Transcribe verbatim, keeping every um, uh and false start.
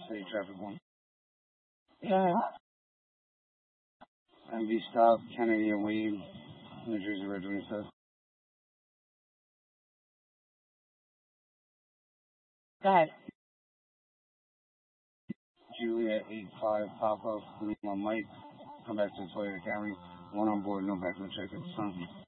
City traffic one. Yeah. M V stop, Kennedy and Wade, New Jersey Red Wing says. Go ahead. Julia eight five Papa, Lima Mike. Come back to the Toyota Camry. One on board, no background check. It's something.